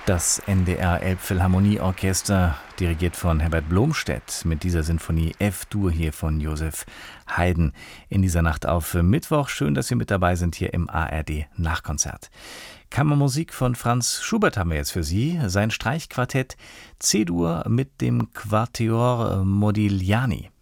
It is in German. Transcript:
Das NDR Elbphilharmonieorchester, dirigiert von Herbert Blomstedt, mit dieser Sinfonie F-Dur hier von Joseph Haydn in dieser Nacht auf Mittwoch. Schön, dass Sie mit dabei sind hier im ARD Nachkonzert. Kammermusik von Franz Schubert haben wir jetzt für Sie. Sein Streichquartett C-Dur mit dem Quatuor Modigliani.